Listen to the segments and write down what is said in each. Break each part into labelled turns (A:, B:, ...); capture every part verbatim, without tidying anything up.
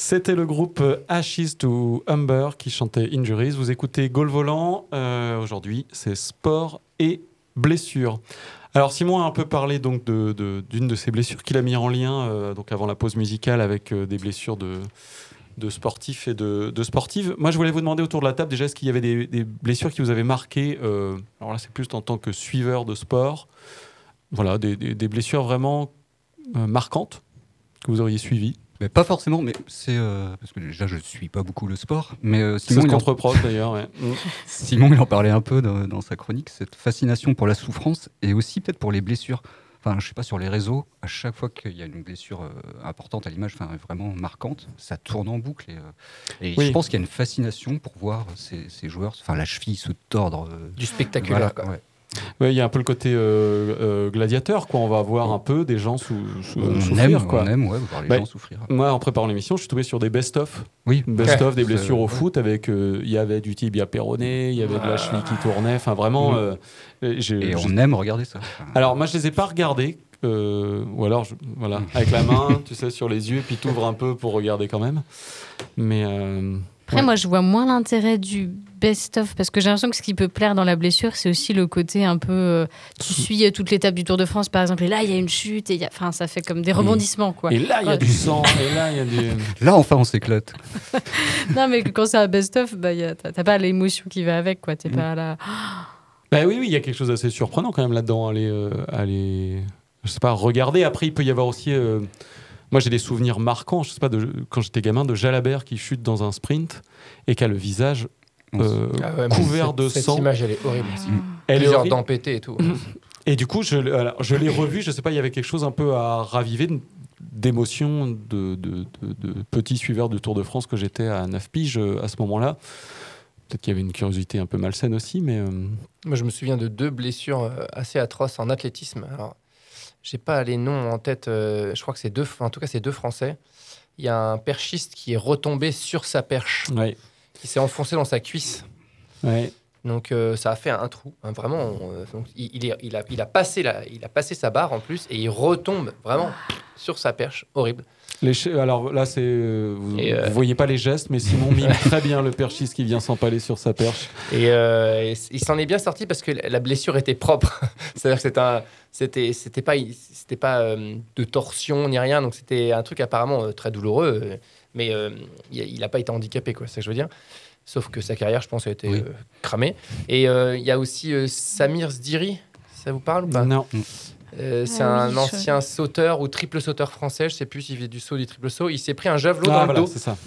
A: C'était le groupe Ashes to Umber qui chantait Injuries. Vous écoutez Gaulle Volant. Euh, aujourd'hui, c'est sport et blessures. Alors Simon a un peu parlé donc de, de, d'une de ses blessures qu'il a mis en lien euh, donc avant la pause musicale avec euh, des blessures de, de sportifs et de, de sportives. Moi, je voulais vous demander autour de la table déjà, est-ce qu'il y avait des, des blessures qui vous avaient marqué euh, alors là, c'est plus en tant que suiveur de sport. Voilà, des, des, des blessures vraiment euh, marquantes que vous auriez suivies.
B: Mais pas forcément, mais c'est euh, parce que déjà je suis pas beaucoup le sport, mais euh,
A: C'est
B: Simon,
A: ce
B: il
A: qu'on
B: en...
A: te reproche d'ailleurs. Ouais.
B: Simon il en parlait un peu dans, dans sa chronique, cette fascination pour la souffrance et aussi peut-être pour les blessures. Enfin, je sais pas, sur les réseaux, à chaque fois qu'il y a une blessure euh, importante à l'image, enfin vraiment marquante, ça tourne en boucle et, euh, et
A: Oui.
B: je pense qu'il y a une fascination pour voir ces, ces joueurs, enfin la cheville se tordre. Euh,
C: Du spectaculaire.
B: voilà, ouais.
A: Ouais, il y a un peu le côté euh, euh, gladiateur, quoi. On va voir un peu des gens sous, sous,
B: On
A: souffrir,
B: aime,
A: quoi.
B: on aime, ouais, voir les
A: Bah,
B: gens souffrir.
A: Moi, en préparant l'émission, je suis tombé sur des best-of.
B: Oui.
A: Best-of des
B: Ouais,
A: blessures au
B: ouais.
A: foot avec il euh, y avait du tibia péroné, il y avait de la
C: Ah.
A: cheville qui tournait. Enfin, vraiment.
B: Mm.
A: Euh, j'ai-
B: Et
A: j'ai-
B: on aime regarder ça. Enfin,
A: Alors, moi, je les ai pas regardés. Euh, ou alors, je- voilà,
B: Mm.
A: avec la main, tu sais, sur les yeux, puis t'ouvres un peu pour regarder quand même. Mais euh,
D: Après,
A: ouais.
D: moi, je vois moins l'intérêt du best-of, parce que j'ai l'impression que ce qui peut plaire dans la blessure, c'est aussi le côté un peu... euh, tu suis euh, toute l'étape du Tour de France, par exemple, et là, il y a une chute, et il y a- enfin, ça fait comme des rebondissements, quoi.
A: Et là, il y a
D: Ouais.
A: du sang, et là, il y a du.
B: Là, enfin, on s'éclate.
D: Non, mais que quand c'est un best-of, bah, y a- t'as t'as pas l'émotion qui va avec, quoi. T'es
A: Mm.
D: pas là...
A: Bah oui, oui, il y a quelque chose d'assez surprenant quand même là-dedans. Aller, euh, aller, je sais pas, regarder. Après, il peut y avoir aussi. euh, Moi, j'ai des souvenirs marquants. Je sais pas, de, quand j'étais gamin, de Jalabert qui chute dans un sprint et qui a le visage euh,
C: Ah ouais, mais
A: couvert
C: cette-
A: de
C: cette
A: sang.
C: image, elle est horrible. aussi.
A: Elle est
C: Plusieurs
A: horrible.
C: dents pétées et tout.
A: Et du coup, je, alors, je l'ai revu. Je sais pas, il y avait quelque chose un peu à raviver de- d'émotion de, de, de, de petit suiveur du Tour de France que j'étais à neuf piges euh, à ce moment-là. Peut-être qu'il y avait une curiosité un peu malsaine aussi, mais. euh,
C: Moi, je me souviens de deux blessures euh, assez atroces en athlétisme. Alors, j'ai pas les noms en tête. euh, je crois que c'est deux. En tout cas, c'est deux Français. Il y a un perchiste qui est retombé sur sa perche,
A: Ouais.
C: qui s'est enfoncé dans sa cuisse.
A: Ouais.
C: Donc, euh, ça a fait un trou. hein, vraiment, on, euh, donc, il, il, est- il a, il a passé la, il a passé sa barre en plus et il retombe vraiment sur sa perche. Horrible.
A: Les che- Alors là, c'est euh, vous,
C: Et, euh,
A: vous voyez pas les gestes, mais Simon mime très bien le perchiste qui vient s'empaler sur sa perche.
C: Et, euh, et c- il s'en est bien sorti parce que la blessure était propre. C'est-à-dire que c'était un- c'était c'était pas c'était pas euh, de torsion ni rien, donc c'était un truc apparemment euh, très douloureux, euh, mais euh, il n'a pas été handicapé, quoi. C'est ce que je veux dire. Sauf que sa carrière, je pense, a été
B: Oui.
C: euh, cramée. Et euh, il y a aussi euh, Samir Zdiri. Ça vous parle ou pas?
A: Non.
C: Euh, C'est
D: Ah
C: un
D: oui, je-
C: ancien sauteur ou triple sauteur français. Je sais plus s'il fait du saut, du triple saut. Il s'est pris un javelot
A: Ah,
C: dans
A: voilà,
C: le dos.
A: c'est ça.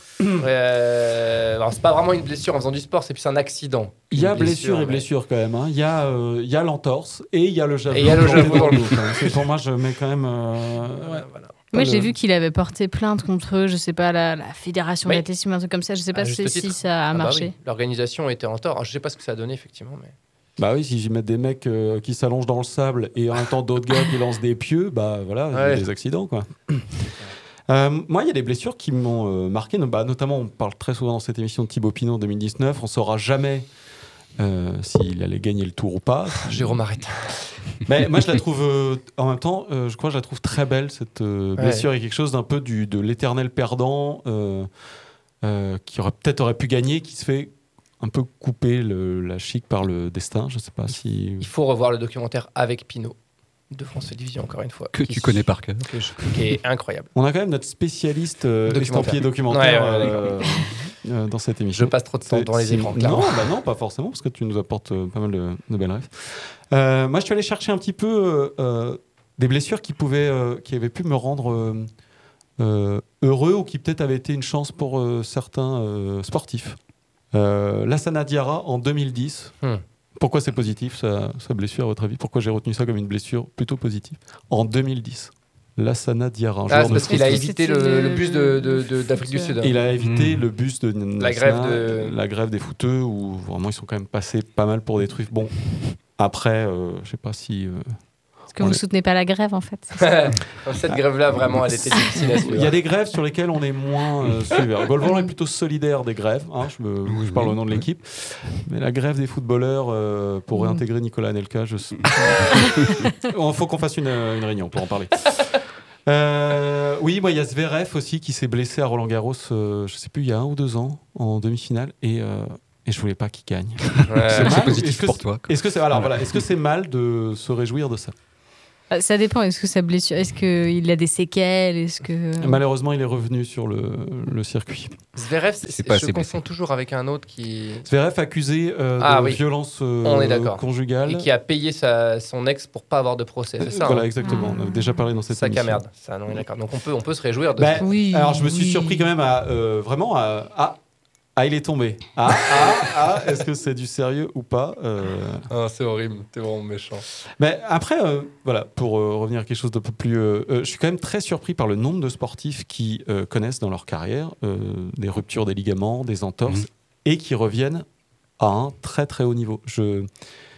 C: Euh, alors c'est pas vraiment une blessure en faisant du sport, c'est plus un accident.
A: Il y a
C: Une
A: blessure et
C: mais-
A: blessure quand même. hein. Il y a euh, il y a l'entorse et il y a le javelot.
C: Et il y a le
A: planté
C: javelot dans le
A: dos, quand même. C'est pour moi, je mets quand même. euh, ouais.
C: Voilà.
D: Moi,
A: le-
D: j'ai vu qu'il avait porté plainte contre, je sais pas, la, la fédération
C: Oui.
D: d'athlétisme, un truc comme ça. Je sais pas
C: À
D: si,
C: juste
D: si
C: titre.
D: ça a
C: Ah bah
D: marché.
C: oui, l'organisation était en tort. Alors, je sais pas ce que ça a donné effectivement, mais
A: Bah oui, si j'y mets des mecs euh, qui s'allongent dans le sable et en même temps d'autres gars qui lancent des pieux, bah voilà, il y a
C: Ouais.
A: des accidents quoi. Euh, moi, il y a des blessures qui m'ont euh, marqué. No- bah, notamment, on parle très souvent dans cette émission de Thibaut Pinot en deux mille dix-neuf. On saura jamais euh, s'il allait gagner le Tour ou pas.
C: Jérôme arrête.
A: Mais moi, je la trouve, euh, en même temps, euh, je crois que je la trouve très belle, cette euh,
C: Ouais.
A: blessure. Il y a quelque chose d'un peu du, de l'éternel perdant euh, euh, qui aurait peut-être aurait pu gagner, qui se fait un peu couper le- la chic par le destin. Je sais pas si.
C: Il faut revoir le documentaire avec Pinot de France Télévisions encore une fois.
B: Que
C: Qui-
B: tu connais par cœur.
C: que je- qui est incroyable.
A: On a quand même notre spécialiste euh,
C: Documentaire.
A: estampillé documentaire
C: Ouais, ouais,
A: euh, euh, dans cette
C: Je
A: émission.
C: passe trop de temps devant les
A: C'est-
C: écrans.
A: Non,
C: clairement.
A: bah non, pas forcément, parce que tu nous apportes euh, pas mal de, de belles rêves. Euh, moi, je suis allé chercher un petit peu euh, euh, des blessures qui pouvaient, euh, qui avaient pu me rendre euh, euh, heureux ou qui peut-être avaient été une chance pour euh, certains euh, sportifs. Euh, Lassana Diarra en deux mille dix.
C: Hmm.
A: Pourquoi c'est positif sa, sa blessure à votre avis? Pourquoi j'ai retenu ça comme une blessure plutôt positive? En deux mille dix, Lassana Diarra. un
C: Ah,
A: joueur
C: c'est
A: de
C: parce
A: foot.
C: qu'il a
D: Est-ce que
C: évité
D: c'était
C: le,
D: le-
C: le bus de, de- de- d'Afrique du Sud.
A: Et il a évité
B: Mmh.
A: le bus de
C: La grève de-
A: la grève des footeux où vraiment ils sont quand même passés pas mal pour des trucs. Bon, après, euh, je sais pas si. euh,
D: Parce que
A: on
D: vous
A: les-
D: soutenez pas la grève, en fait.
C: Cette grève-là, vraiment, elle était difficile à
A: Il y a
C: suivre.
A: des grèves sur lesquelles on est moins euh, suiveur. Golvolan est plutôt solidaire des grèves. hein, je, me-
B: Oui,
A: je parle
B: oui,
A: au nom de
B: oui.
A: l'équipe. Mais la grève des footballeurs euh, pour
D: Mm.
A: réintégrer Nicolas Anelka, je. Il faut qu'on fasse une, une réunion pour en parler. Euh, oui, moi, il y a Zverev aussi qui s'est blessé à Roland-Garros, euh, je sais plus, il y a un ou deux ans, en demi-finale, et, euh, et je voulais pas qu'il gagne.
C: Ouais.
A: C'est mal,
B: C'est positif
A: est-ce que
B: pour
A: c'est-
B: toi.
A: Est-ce que c'est alors voilà, est-ce que c'est mal de se réjouir de ça?
D: Ah, ça dépend. Est-ce que sa blessure, est-ce qu'il a des séquelles, est-ce que
A: Malheureusement, il est revenu sur le, le circuit.
C: Zverev, c'est-
B: C'est pas
C: je
B: assez
C: confonds
B: blessé.
C: toujours avec un autre qui
A: Zverev accusé euh,
C: Ah
A: de
C: oui.
A: violence euh,
C: On est d'accord.
A: conjugale.
C: et qui a payé sa, son ex pour pas avoir de procès. C'est ça.
A: Voilà,
C: hein
A: exactement. On a
D: Ah.
A: déjà parlé dans cette
C: Sac à
A: émission.
C: merde. Ça, non, on est d'accord. Donc on peut, on peut se réjouir de.
A: Bah,
D: Oui,
A: alors je me suis
D: oui.
A: surpris quand même à euh, vraiment à ah ah il est tombé. Ah ah ah est-ce que c'est du sérieux ou pas euh...
C: Ah, c'est horrible. T'es vraiment méchant.
A: Mais après euh, voilà pour euh, revenir à quelque chose d'un peu plus. Euh, euh, je suis quand même très surpris par le nombre de sportifs qui euh, connaissent dans leur carrière euh, des ruptures des ligaments, des entorses
B: Mhm.
A: et qui reviennent à un très très haut niveau. Je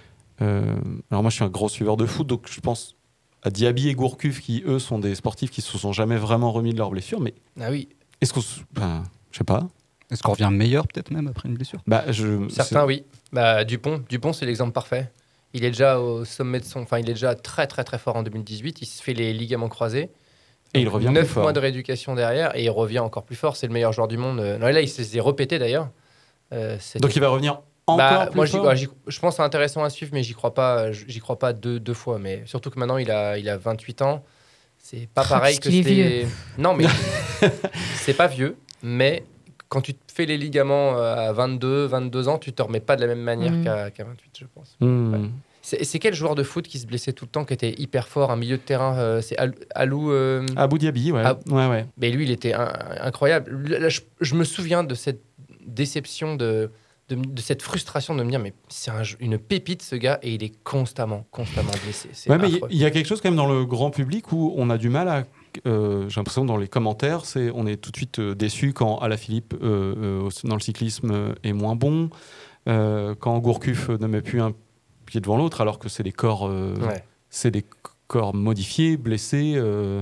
A: euh, alors moi je suis un gros suiveur de foot donc je pense à Diaby et Gourcuff qui eux sont des sportifs qui se sont jamais vraiment remis de leurs blessures mais
C: Ah oui.
A: est-ce qu'on se- ben, je sais pas.
B: Est-ce qu'on revient meilleur peut-être même après une blessure?
A: Bah, je,
C: Certains, oui. Bah, Dupont, Dupont, c'est l'exemple parfait. Il est déjà au sommet de son. Enfin, il est déjà très, très, très fort en deux mille dix-huit. Il se fait les ligaments croisés.
A: Et il revient plus
C: neuf
A: fort.
C: mois de rééducation derrière et il revient encore plus fort. C'est le meilleur joueur du monde. Euh, Non, là, il s'est repété d'ailleurs. Euh, c'était-
A: Donc il va revenir encore
C: Bah,
A: plus
C: moi, j'y-
A: fort.
C: ouais, j'y- je pense que c'est intéressant à suivre, mais j'y crois pas. J'y crois pas deux, deux fois. Mais surtout que maintenant, il a, il a vingt-huit ans. C'est pas
D: Oh,
C: pareil
D: qu'est-ce
C: que
D: qu'il est
C: c'était. Non, mais c'est pas vieux. Mais quand tu te fais les ligaments euh, à vingt-deux, vingt-deux ans, tu te remets pas de la même manière
D: Mm.
C: qu'à qu'à vingt-huit, je pense.
A: Hmm.
C: Ouais. C'est c'est quel joueur de foot qui se blessait tout le temps, qui était hyper fort, un milieu de terrain euh, C'est Al- Alou. euh,
A: Abu Dhabi, ouais.
C: Ah.
A: ouais, ouais.
C: Mais lui, il était un- incroyable. Là, je, je me souviens de cette déception, de, de, de cette frustration de me dire, mais c'est un- une pépite ce gars, et il est constamment, constamment blessé. C'est
A: Ouais, mais
C: affreux.
A: il y, y a quelque chose quand même dans le grand public où on a du mal à. euh, J'ai l'impression dans les commentaires, c'est on est tout de suite euh, déçu quand Alaphilippe euh, euh, au- dans le cyclisme euh, est moins bon, euh, quand Gourcuff euh, ne met plus un pied devant l'autre, alors que c'est des corps, euh,
C: Ouais.
A: c'est des corps modifiés, blessés. euh,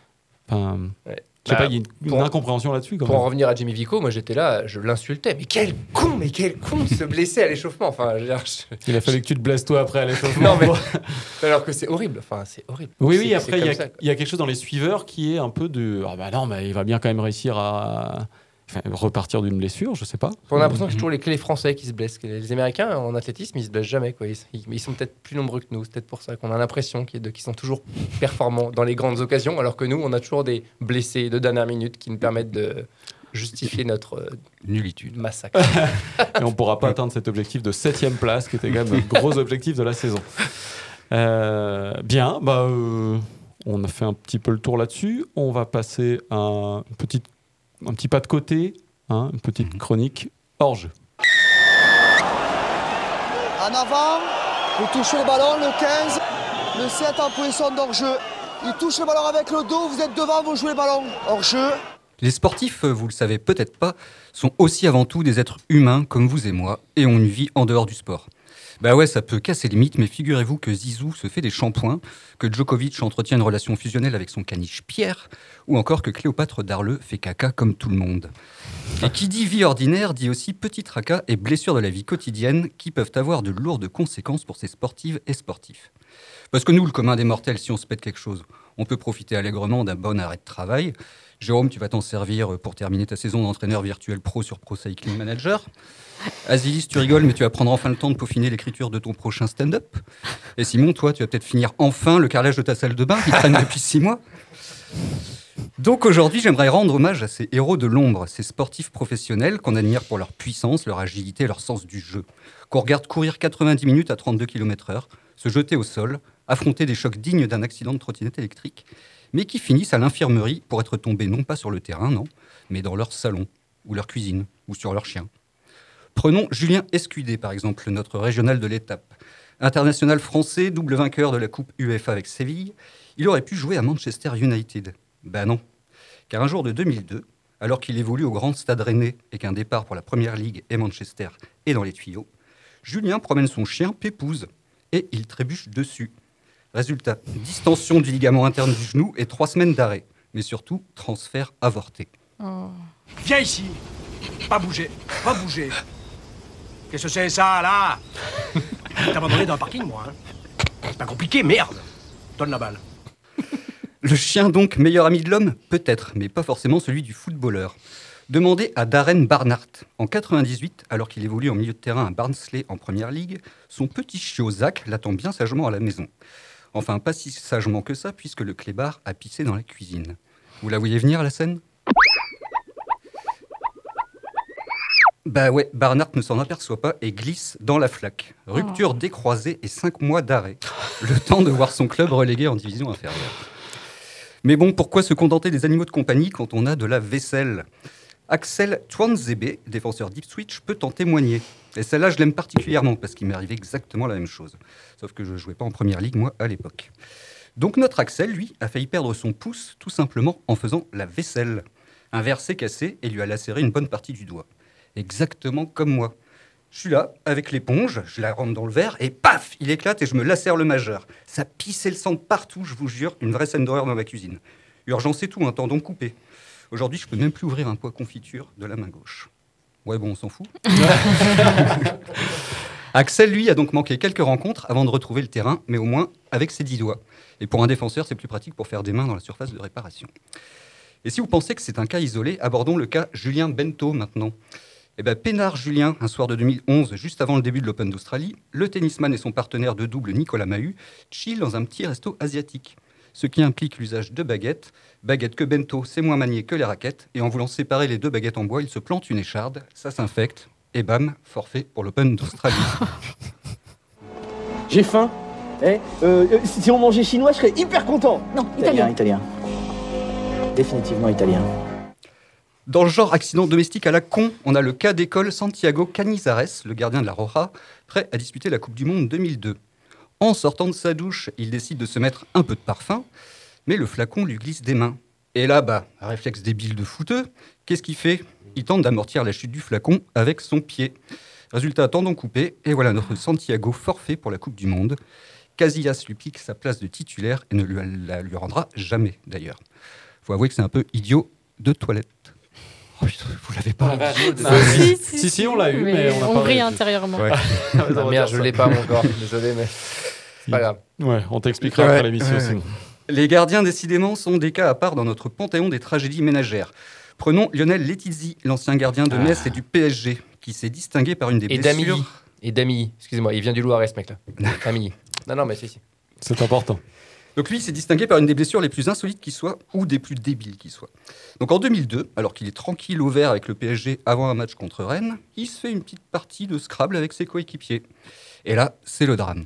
A: Enfin,
C: Ouais.
A: je sais
C: Bah,
A: pas, il y a une, une
C: pour-
A: incompréhension là-dessus. Quand
C: Pour en
A: même.
C: revenir à Jimmy Vico, moi j'étais là, je l'insultais. Mais quel con, mais quel con de se blesser à l'échauffement. Enfin, je veux dire, je-
A: Il a fallu que tu te blesses toi après à l'échauffement.
C: Non, mais- alors que c'est horrible. Enfin, c'est horrible.
A: Oui,
C: C'est-
A: oui,
C: c'est
A: après, il y,
C: comme
A: a-
C: ça.
A: il y a quelque chose dans les suiveurs qui est un peu de. Ah bah non, mais il va bien quand même réussir à enfin, repartir d'une blessure, je sais pas.
C: On a l'impression que c'est toujours les, que les Français qui se blessent. Que les Américains, en athlétisme, ils se blessent jamais. Quoi. Ils, ils- ils sont peut-être plus nombreux que nous. C'est peut-être pour ça qu'on a l'impression qu'ils, de- qu'ils sont toujours performants dans les grandes occasions, alors que nous, on a toujours des blessés de dernière minute qui nous permettent de justifier notre euh,
B: Nullitude.
C: massacre.
A: Et on pourra pas atteindre cet objectif de septième place, qui était quand même le gros objectif de la saison. Euh, bien, bah, euh, on a fait un petit peu le tour là-dessus. On va passer à une petite, un petit pas de côté, hein, une petite
B: Mhm.
A: chronique hors jeu.
E: En avant, vous touchez le ballon, le quinze, le sept en position d'hors-jeu. Il touche le ballon avec le dos, vous êtes devant, vous jouez le ballon. Hors-jeu.
B: Les sportifs, euh, vous le savez peut-être pas, sont aussi avant tout des êtres humains comme vous et moi, et ont une vie en dehors du sport. Bah ouais, ça peut casser les mythes, mais figurez-vous que Zizou se fait des shampoings, que Djokovic entretient une relation fusionnelle avec son caniche Pierre, ou encore que Cléopâtre d'Arleux fait caca comme tout le monde. Et qui dit vie ordinaire dit aussi petit tracas et blessures de la vie quotidienne qui peuvent avoir de lourdes conséquences pour ces sportives et sportifs. Parce que nous, le commun des mortels, si on se pète quelque chose, on peut profiter allègrement d'un bon arrêt de travail. Jérôme, tu vas t'en servir pour terminer ta saison d'entraîneur virtuel pro sur Pro Cycling Manager. Asilis, tu rigoles, mais tu vas prendre enfin le temps de peaufiner l'écriture de ton prochain stand-up. Et Simon, toi, tu vas peut-être finir enfin le carrelage de ta salle de bain qui traîne depuis six mois. Donc aujourd'hui, j'aimerais rendre hommage à ces héros de l'ombre, ces sportifs professionnels qu'on admire pour leur puissance, leur agilité, leur sens du jeu. Qu'on regarde courir quatre-vingt-dix minutes à trente-deux kilomètres heure, se jeter au sol, affronter des chocs dignes d'un accident de trottinette électrique, mais qui finissent à l'infirmerie pour être tombés non pas sur le terrain, non, mais dans leur salon, ou leur cuisine, ou sur leur chien. Prenons Julien Escudé, par exemple, notre régional de l'étape. International français, double vainqueur de la Coupe UEFA avec Séville, il aurait pu jouer à Manchester United. Ben non, car un jour de deux mille deux, alors qu'il évolue au Grand Stade Rennais et qu'un départ pour la Première Ligue et Manchester est dans les tuyaux, Julien promène son chien Pépouze et il trébuche dessus. Résultat, distension du ligament interne du genou et trois semaines d'arrêt. Mais surtout, transfert avorté.
D: Oh.
F: Viens ici. Pas bouger, pas bouger. Qu'est-ce que c'est ça, là? T'as abandonné dans le parking, moi, hein? C'est pas compliqué, merde. Donne la balle.
B: Le chien donc, meilleur ami de l'homme? Peut-être, mais pas forcément celui du footballeur. Demandez à Darren Barnhart. En quatre-vingt-dix-huit, alors qu'il évolue en milieu de terrain à Barnsley en Première Ligue, son petit chiot Zach l'attend bien sagement à la maison. Enfin, pas si sagement que ça, puisque le clébard a pissé dans la cuisine. Vous la voyez venir, la scène? Bah ouais, Barnhart ne s'en aperçoit pas et glisse dans la flaque. Rupture
D: Oh.
B: décroisée et cinq mois d'arrêt. Le temps de voir son club relégué en division inférieure. Mais bon, pourquoi se contenter des animaux de compagnie quand on a de la vaisselle? Axel Tuanzebe, défenseur d'Ipswich, peut en témoigner. Et celle-là, je l'aime particulièrement parce qu'il m'est arrivé exactement la même chose. Sauf que je ne jouais pas en Première Ligue, moi, à l'époque. Donc notre Axel, lui, a failli perdre son pouce tout simplement en faisant la vaisselle. Un verre s'est cassé et lui a lacéré une bonne partie du doigt. Exactement comme moi. Je suis là, avec l'éponge, je la rentre dans le verre et paf, il éclate et je me lacère le majeur. Ça pissait le sang de partout, je vous jure, une vraie scène d'horreur dans ma cuisine. Urgence et tout, un tendon coupé. Aujourd'hui, je peux même plus ouvrir un pot à confiture de la main gauche. Ouais, bon, on s'en fout. Axel, lui, a donc manqué quelques rencontres avant de retrouver le terrain, mais au moins avec ses dix doigts. Et pour un défenseur, c'est plus pratique pour faire des mains dans la surface de réparation. Et si vous pensez que c'est un cas isolé, abordons le cas Julien Bento maintenant. Eh ben, peinard Julien, un soir de deux mille onze, juste avant le début de l'Open d'Australie, le tennisman et son partenaire de double Nicolas Mahut chillent dans un petit resto asiatique. Ce qui implique l'usage de baguettes. Baguettes que Bento sait moins manier que les raquettes. Et en voulant séparer les deux baguettes en bois, il se plante une écharde, ça s'infecte. Et bam, forfait pour l'Open d'Australie.
G: J'ai faim. Eh, euh, euh, si on mangeait chinois, je serais hyper content.
H: Non,
G: Italien,
H: italien.
G: italien. Définitivement italien.
B: Dans le genre accident domestique à la con, on a le cas d'école Santiago Canizares, le gardien de la Roja, prêt à disputer la Coupe du Monde deux mille deux. En sortant de sa douche, il décide de se mettre un peu de parfum, mais le flacon lui glisse des mains. Et là, bah, réflexe débile de fouteux, qu'est-ce qu'il fait? Il tente d'amortir la chute du flacon avec son pied. Résultat, tendon coupé, et voilà notre Santiago forfait pour la Coupe du Monde. Casillas lui pique sa place de titulaire et ne lui, la lui rendra jamais, d'ailleurs. Faut avouer que c'est un peu idiot de toilette. Oh putain, vous l'avez pas.
A: Ah,
D: Si,
A: si, si, si, on l'a eu, mais on n'a
D: on
A: pas
D: rit
A: réussi.
D: intérieurement.
B: Ouais.
C: Ah, merde, je l'ai pas mon corps. Désolé, mais c'est pas grave.
A: Ouais, on t'expliquera
B: Ouais,
A: après l'émission
B: ouais.
A: aussi.
B: Les gardiens, décidément, sont des cas à part dans notre panthéon des tragédies ménagères. Prenons Lionel Letizzi, l'ancien gardien de Metz et du P S G, qui s'est distingué par une des
C: Et
B: blessures...
C: Damilly. Et Damilly. Excusez-moi, il vient du Loiret, ce mec-là. Damilly. Non, non, mais si, si.
A: C'est important.
B: Donc lui, il s'est distingué par une des blessures les plus insolites qui soient, ou des plus débiles qui soient. Donc en deux mille deux, alors qu'il est tranquille au vert avec le P S G avant un match contre Rennes, il se fait une petite partie de Scrabble avec ses coéquipiers. Et là, c'est le drame.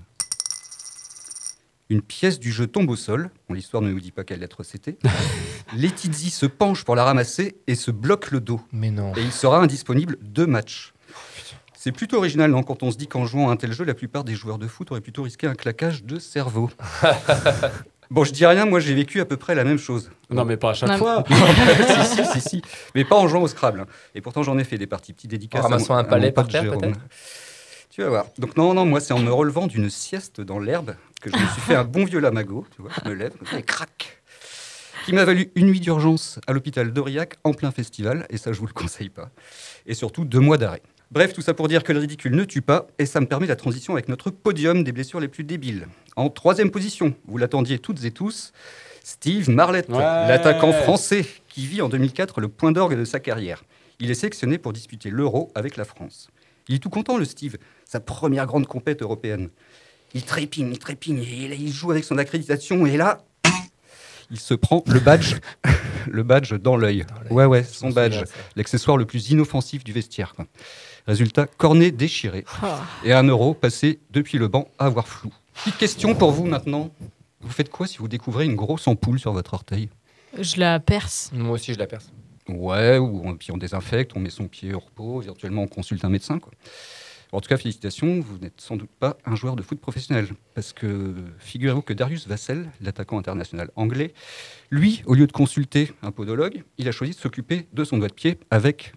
B: Une pièce du jeu tombe au sol. Bon, l'histoire ne nous dit pas quelle lettre c'était. Letizzi se penche pour la ramasser et se bloque le dos.
C: Mais non.
B: Et il sera indisponible deux matchs. C'est plutôt original, non, quand on se dit qu'en jouant à un tel jeu, la plupart des joueurs de foot auraient plutôt risqué un claquage de cerveau. Bon, je dis rien, moi j'ai vécu à peu près la même chose.
A: Non, mais pas à chaque
D: Non.
A: fois.
B: si, si, si, si. Mais pas en jouant au Scrabble. hein. Et pourtant, j'en ai fait des parties. Petite dédicace
C: En ramassant
B: à mon-
C: un palais
B: à mon
C: par
B: pote
C: terre,
B: Jérôme.
C: peut-être
B: Tu vas voir. Donc non, non, moi c'est en me relevant d'une sieste dans l'herbe que je me suis fait un bon vieux lamago. Tu vois, je me lève, comme ça, et crac, qui m'a valu une nuit d'urgence à l'hôpital d'Aurillac en plein festival. Et ça, je vous le conseille pas. Et surtout deux mois d'arrêt. Bref, tout ça pour dire que le ridicule ne tue pas, et ça me permet la transition avec notre podium des blessures les plus débiles. En troisième position, vous l'attendiez toutes et tous, Steve Marlett,
A: Ouais.
B: l'attaquant français qui vit en deux mille quatre le point d'orgue de sa carrière. Il est sélectionné pour disputer l'Euro avec la France. Il est tout content, le Steve, sa première grande compète européenne. Il trépigne, il trépigne, et là, il joue avec son accréditation, et là, il se prend le badge, le badge dans l'œil. Ouais, ouais, son
C: me
B: badge,
C: souviens de ça.
B: l'accessoire le plus inoffensif du vestiaire, quoi. Résultat, cornet déchiré
D: Oh.
B: et un euro passé depuis le banc à avoir flou. Petite question pour vous maintenant. Vous faites quoi si vous découvrez une grosse ampoule sur votre orteil?
D: Je la perce.
C: Moi aussi, je la perce.
B: Ouais, ou on, puis on désinfecte, on met son pied au repos, éventuellement on consulte un médecin, quoi. En tout cas, félicitations, vous n'êtes sans doute pas un joueur de foot professionnel. Parce que figurez-vous que Darius Vassell, l'attaquant international anglais, lui, au lieu de consulter un podologue, il a choisi de s'occuper de son doigt de pied avec...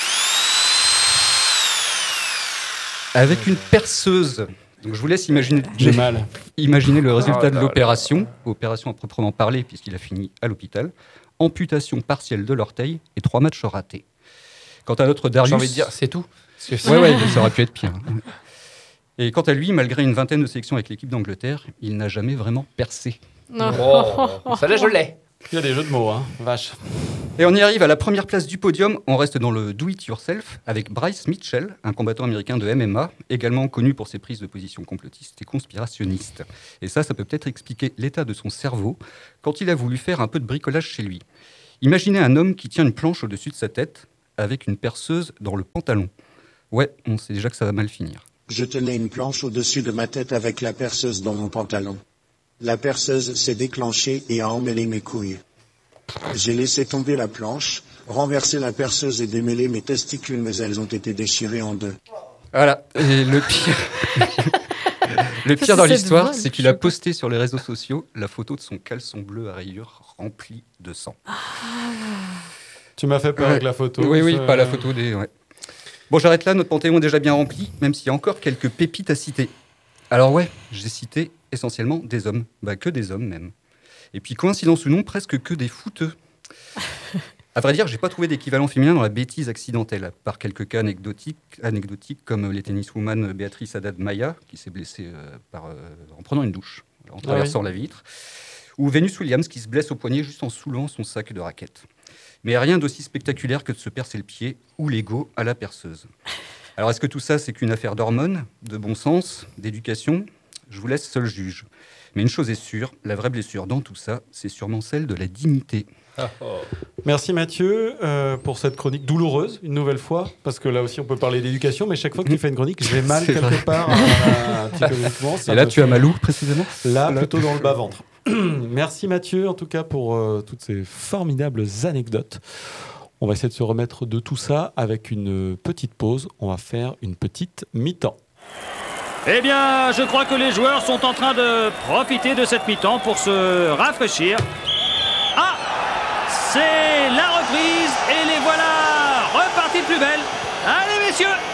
B: avec une perceuse. Donc je vous laisse imaginer,
A: J'ai mal.
B: imaginer le résultat
C: Oh
B: de
C: là
B: l'opération, opération à proprement parler puisqu'il a fini à l'hôpital, amputation partielle de l'orteil et trois matchs ratés. Quant à notre Darius...
C: J'ai envie de dire, c'est tout. Parce que
B: Ouais, ouais, ça aurait pu être pire. hein. Et quant à lui, malgré une vingtaine de sélections avec l'équipe d'Angleterre, il n'a jamais vraiment percé.
D: Non.
C: Oh, ça là, je l'ai.
A: Il y a des jeux de mots, hein. Vache.
B: Et on y arrive à la première place du podium. On reste dans le do-it-yourself avec Bryce Mitchell, un combattant américain de M M A, également connu pour ses prises de position complotistes et conspirationnistes. Et ça, ça peut peut-être expliquer l'état de son cerveau quand il a voulu faire un peu de bricolage chez lui. Imaginez un homme qui tient une planche au-dessus de sa tête avec une perceuse dans le pantalon. Ouais, on sait déjà que ça va mal finir.
H: Je tenais une planche au-dessus de ma tête avec la perceuse dans mon pantalon. La perceuse s'est déclenchée et a emmêlé mes couilles. J'ai laissé tomber la planche, renversé la perceuse et démêlé mes testicules, mais elles ont été déchirées en deux.
B: Voilà, et le pire, le pire dans l'histoire, c'est qu'il a posté sur les réseaux sociaux la photo de son caleçon bleu à rayures rempli de sang.
A: Tu m'as fait peur
B: Ouais.
A: avec la photo.
B: Oui, oui,
A: ça-
B: pas la photo des... Ouais. Bon, j'arrête là, notre panthéon est déjà bien rempli, même s'il y a encore quelques pépites à citer. Alors ouais, j'ai cité essentiellement des hommes, bah que des hommes même. Et puis coïncidence ou non, presque que des fouteux. À vrai dire, j'ai pas trouvé d'équivalent féminin dans la bêtise accidentelle, à part quelques cas anecdotiques, anecdotiques comme les tenniswoman Béatrice Haddad-Maia, qui s'est blessée euh, par, euh, en prenant une douche, en traversant la vitre, ou Venus Williams, qui se blesse au poignet juste en soulevant son sac de raquettes. Mais rien d'aussi spectaculaire que de se percer le pied ou l'ego à la perceuse. Alors est-ce que tout ça, c'est qu'une affaire d'hormones, de bon sens, d'éducation ? Je vous laisse seul juge. Mais une chose est sûre, la vraie blessure dans tout ça, c'est sûrement celle de la dignité.
A: Merci Mathieu euh, pour cette chronique douloureuse, une nouvelle fois, parce que là aussi on peut parler d'éducation, mais chaque fois que tu fais une chronique, j'ai mal
B: C'est
A: quelque
B: vrai.
A: part euh, psychologiquement. Ça
B: Et là,
A: me
B: tu as
A: fait-
B: mal où, précisément ?
A: Là,
B: Là.
A: plutôt dans le bas-ventre. Merci Mathieu, en tout cas, pour euh, toutes ces formidables anecdotes. On va essayer de se remettre de tout ça avec une petite pause. On va faire une petite mi-temps.
F: Eh bien, je crois que les joueurs sont en train de profiter de cette mi-temps pour se rafraîchir. Ah, c'est la reprise et les voilà repartis de plus belle. Allez,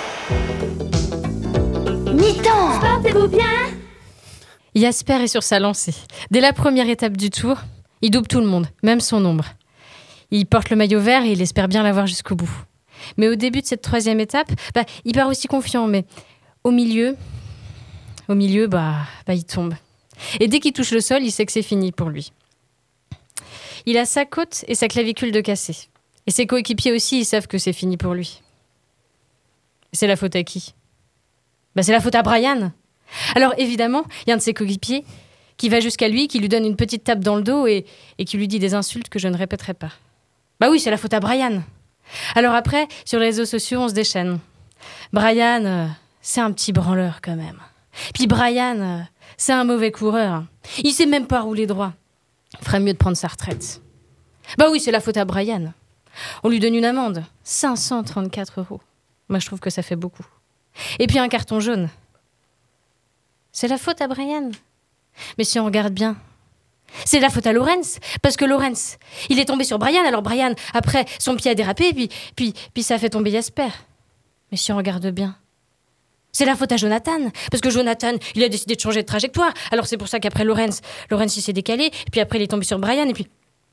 F: messieurs!
I: Mi-temps. Portez-vous bien.
D: Jasper est sur sa lancée. Dès la première étape du tour, il double tout le monde, même son ombre. Il porte le maillot vert et il espère bien l'avoir jusqu'au bout. Mais au début de cette troisième étape, bah, il part aussi confiant, mais au milieu, au milieu, bah, bah, il tombe. Et dès qu'il touche le sol, il sait que c'est fini pour lui. Il a sa côte et sa clavicule de cassée. Et ses coéquipiers aussi, ils savent que c'est fini pour lui. C'est la faute à qui ? Bah, c'est la faute à Brian. Alors évidemment, il y a un de ses coéquipiers qui va jusqu'à lui, qui lui donne une petite tape dans le dos et, et qui lui dit des insultes que je ne répéterai pas. Bah oui, c'est la faute à Brian. Alors après, sur les réseaux sociaux, on se déchaîne. Brian, euh, c'est un petit branleur quand même. Puis Brian, euh, c'est un mauvais coureur. Il sait même pas rouler droit. Il ferait mieux de prendre sa retraite. Bah oui, c'est la faute à Brian. On lui donne une amende, cinq cent trente-quatre euros. Moi, je trouve que ça fait beaucoup. Et puis un carton jaune. C'est la faute à Brian. Mais si on regarde bien, c'est la faute à Lawrence. Parce que Lawrence, il est tombé sur Brian. Alors Brian, après, son pied a dérapé. Et puis, puis, puis ça a fait tomber Jasper. Mais si on regarde bien, c'est la faute à Jonathan. Parce que Jonathan, il a décidé de changer de trajectoire. Alors c'est pour ça qu'après Lawrence, Lawrence il s'est décalé. Et puis après, il est tombé sur Brian. Et puis...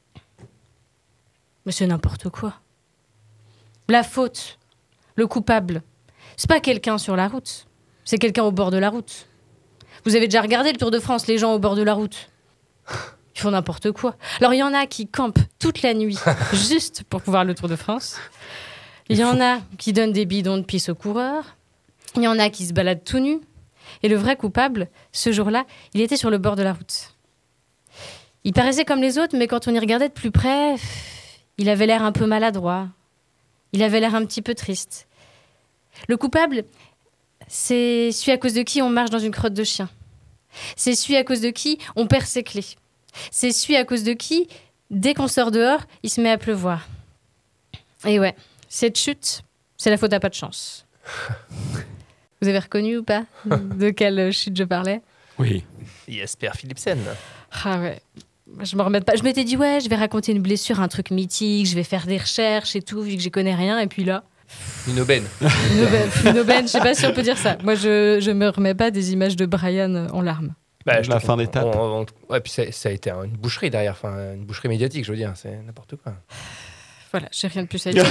D: Mais c'est n'importe quoi. La faute, le coupable, c'est pas quelqu'un sur la route. C'est quelqu'un au bord de la route. Vous avez déjà regardé le Tour de France, les gens au bord de la route ? Ils font n'importe quoi. Alors, il y en a qui campent toute la nuit juste pour pouvoir le Tour de France. Il y en a qui donnent des bidons de pisse aux coureurs. Il y en a qui se baladent tout nus. Et le vrai coupable, ce jour-là, il était sur le bord de la route. Il paraissait comme les autres, mais quand on y regardait de plus près, il avait l'air un peu maladroit. Il avait l'air un petit peu triste. Le coupable, c'est celui à cause de qui on marche dans une crotte de chien. C'est celui à cause de qui on perd ses clés. C'est celui à cause de qui, dès qu'on sort dehors, il se met à pleuvoir. Et ouais, cette chute, c'est la faute à pas de chance. Vous avez reconnu ou pas de quelle chute je parlais ?
A: Oui.
C: Jasper Philipsen.
D: Ah ouais. Je me remets pas. Je m'étais dit, ouais, je vais raconter une blessure, un truc mythique, je vais faire des recherches et tout, vu que j'y connais rien. Et puis là...
C: Une aubaine.
D: Une aubaine, une aubaine, je sais pas si on peut dire ça. Moi, je, je me remets pas des images de Brian en larmes.
C: Bah, je
A: La
C: te
A: fin
C: comprends.
A: d'étape.
C: On- on- Ouais, puis ça, ça a été une boucherie derrière, enfin une boucherie médiatique, je veux dire, c'est n'importe quoi.
D: Voilà, j'ai rien de plus à dire.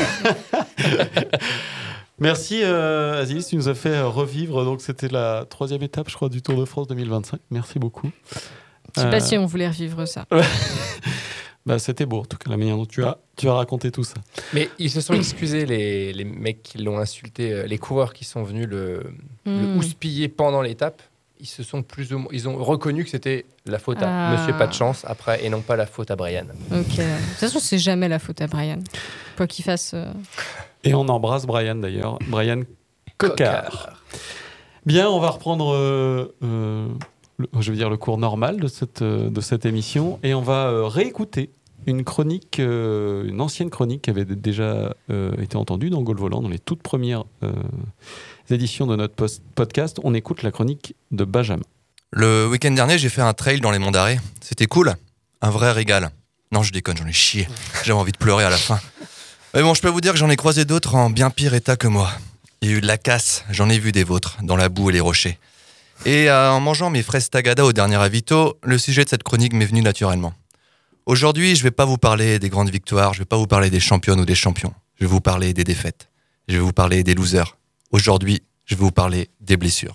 A: Merci euh, Aziz, tu nous as fait revivre. Donc c'était la troisième étape, je crois, du Tour de France deux mille vingt-cinq. Merci beaucoup.
D: Je sais
A: Euh,
D: pas si on voulait revivre ça.
A: Bah, c'était beau, en tout cas, la manière dont tu as, tu as raconté tout ça.
C: Mais ils se sont excusés, les, les mecs qui l'ont insulté, euh, les coureurs qui sont venus le, le
D: Hmm.
C: houspiller pendant l'étape. Ils se sont plus ou moins, ils ont reconnu que c'était la faute à
D: Ah.
C: Monsieur Pas de Chance après et non pas la faute à Brian.
D: Ok. De toute façon, c'est jamais la faute à Brian. Quoi qu'il fasse. euh,
A: Et on embrasse Brian d'ailleurs, Brian Coquard.
C: Coquard.
A: Bien, on va reprendre, euh, euh, le, je veux dire, le cours normal de cette, euh, de cette émission et on va euh, réécouter une chronique, euh, une ancienne chronique qui avait d- déjà euh, été entendue dans Gaulle Volant, dans les toutes premières euh, éditions de notre post- podcast. On écoute la chronique de Benjamin.
I: Le week-end dernier, j'ai fait un trail dans les Monts d'Arrée. C'était cool, un vrai régal. Non, je déconne, j'en ai chié. J'avais envie de pleurer à la fin. Mais bon, je peux vous dire que j'en ai croisé d'autres en bien pire état que moi. Il y a eu de la casse, j'en ai vu des vôtres, dans la boue et les rochers. Et euh, en mangeant mes fraises tagada au dernier avito, le sujet de cette chronique m'est venu naturellement. Aujourd'hui, je vais pas vous parler des grandes victoires, je vais pas vous parler des championnes ou des champions. Je vais vous parler des défaites. Je vais vous parler des losers. Aujourd'hui, je vais vous parler des blessures.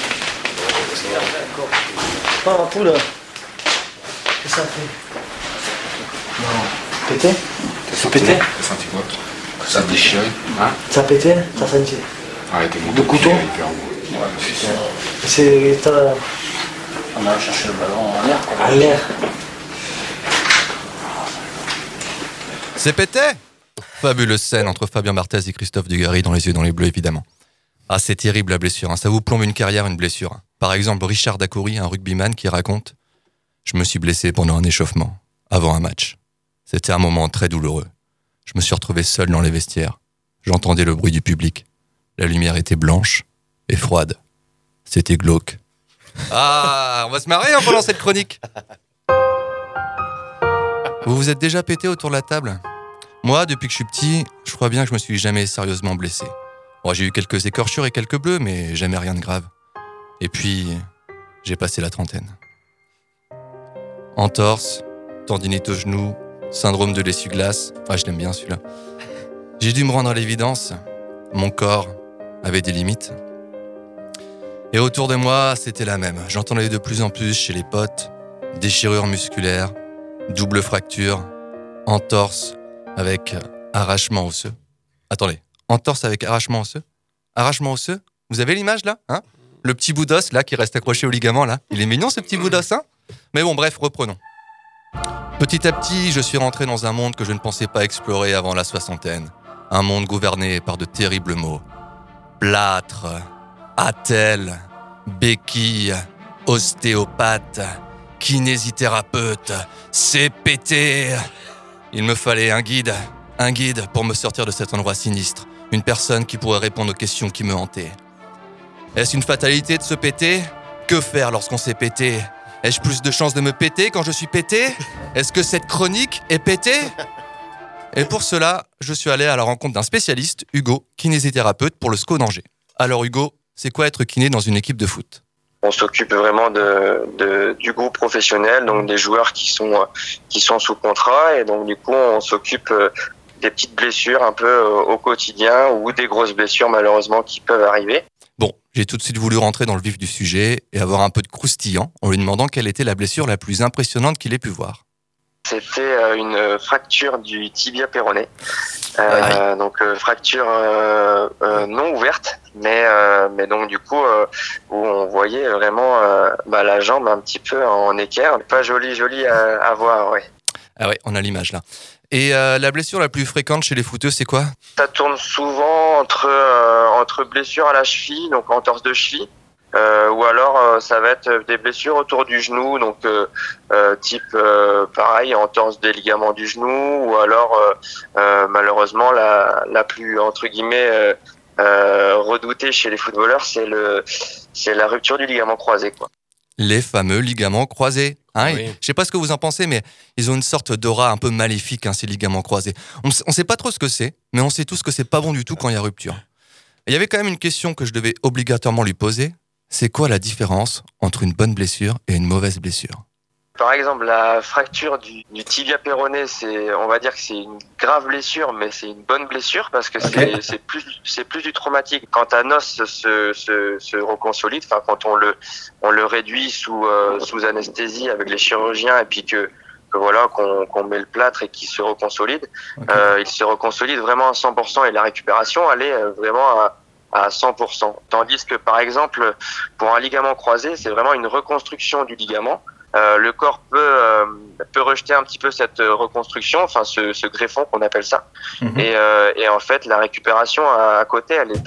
G: Pas un poule. Qu'est-ce que ça fait? Non. Pété? C'est pété?
J: T'as senti quoi? Ça a déchiré? Hein?
G: Ça a pété? Ça a senti?
J: Arrêtez mon
G: De couteau?
J: hyper gros. Ouais, c'est sûr.
G: C'est. t'as-
K: On a cherché le ballon en l'air. quoi.
G: À l'air.
I: C'est pété! Fabuleuse scène entre Fabien Barthez et Christophe Dugarry dans Les Yeux dans les Bleus, évidemment. Ah, c'est terrible la blessure, hein. Ça vous plombe une carrière, une blessure. Par exemple, Richard Dacoury, un rugbyman, qui raconte « Je me suis blessé pendant un échauffement, avant un match. C'était un moment très douloureux. Je me suis retrouvé seul dans les vestiaires. J'entendais le bruit du public. La lumière était blanche et froide. C'était glauque. » Ah, on va se marrer hein, pendant cette chronique. Vous vous êtes déjà pété autour de la table? Moi, depuis que je suis petit, je crois bien que je me suis jamais sérieusement blessé. Bon, j'ai eu quelques écorchures et quelques bleus, mais jamais rien de grave. Et puis, j'ai passé la trentaine. Entorse, tendinite au genou, syndrome de l'essuie-glace. Ah, je l'aime bien celui-là. J'ai dû me rendre à l'évidence. Mon corps avait des limites. Et autour de moi, c'était la même. J'entendais de plus en plus chez les potes déchirures musculaires, double fracture, entorse avec arrachement osseux. Attendez, entorse avec arrachement osseux? Arrachement osseux? Vous avez l'image là, hein? Le petit bout d'os là qui reste accroché au ligament là. Il est mignon ce petit bout d'os, hein? Mais bon, bref, reprenons. Petit à petit, je suis rentré dans un monde que je ne pensais pas explorer avant la soixantaine. Un monde gouverné par de terribles mots. Plâtre, attelle, béquille, ostéopathe, kinésithérapeute, C P T. Il me fallait un guide, un guide pour me sortir de cet endroit sinistre. Une personne qui pourrait répondre aux questions qui me hantaient. Est-ce une fatalité de se péter? Que faire lorsqu'on s'est pété? Ai-je plus de chances de me péter quand je suis pété? Est-ce que cette chronique est pétée? Et pour cela, je suis allé à la rencontre d'un spécialiste, Hugo, kinésithérapeute pour le S C O d'Angers. Alors Hugo, c'est quoi être kiné dans une équipe de foot?
L: On s'occupe vraiment de, de, du groupe professionnel, donc des joueurs qui sont, qui sont sous contrat, et donc du coup on s'occupe des petites blessures un peu au quotidien ou des grosses blessures malheureusement qui peuvent arriver.
I: Bon, j'ai tout de suite voulu rentrer dans le vif du sujet et avoir un peu de croustillant en lui demandant quelle était la blessure la plus impressionnante qu'il ait pu voir.
L: C'était une fracture du tibia péroné, euh, donc euh, fracture euh, euh, non ouverte, mais euh, mais donc du coup euh, où on voyait vraiment euh, bah, la jambe un petit peu en équerre, pas joli joli à, à voir, ouais.
I: Ah ouais, on a l'image là. Et euh, la blessure la plus fréquente chez les footeux, c'est quoi?
L: Ça tourne souvent entre euh, entre blessures à la cheville, donc entorse de cheville. Euh, ou alors euh, ça va être des blessures autour du genou, donc euh, euh, type euh, pareil entorse des ligaments du genou, ou alors euh, euh, malheureusement la la plus entre guillemets euh, euh, redoutée chez les footballeurs, c'est le c'est la rupture du ligament croisé, quoi.
I: Les fameux ligaments croisés. Hein,
C: Oui.
I: je sais pas ce que vous en pensez, mais ils ont une sorte d'aura un peu maléfique, hein, ces ligaments croisés. On, s- on sait pas trop ce que c'est, mais on sait tous que c'est pas bon du tout quand il y a rupture. Il y avait quand même une question que je devais obligatoirement lui poser. C'est quoi la différence entre une bonne blessure et une mauvaise blessure?
L: Par exemple, la fracture du, du tibia péroné, c'est, on va dire que c'est une grave blessure, mais c'est une bonne blessure parce que
M: Okay.
L: c'est, c'est plus, c'est plus du traumatique. Quand un os se, se, se reconsolide, enfin quand on le, on le réduit sous, euh, sous anesthésie avec les chirurgiens et puis que, que voilà, qu'on, qu'on met le plâtre et qu'il se reconsolide,
M: Ok.
L: euh, il se reconsolide vraiment à cent pour cent et la récupération, elle est euh, vraiment à, à cent pour cent. Tandis que par exemple, pour un ligament croisé, c'est vraiment une reconstruction du ligament. Euh, le corps peut euh, peut rejeter un petit peu cette euh, reconstruction, enfin ce, ce greffon qu'on appelle ça,
M: Mhm.
L: et, euh, et en fait la récupération à, à côté elle est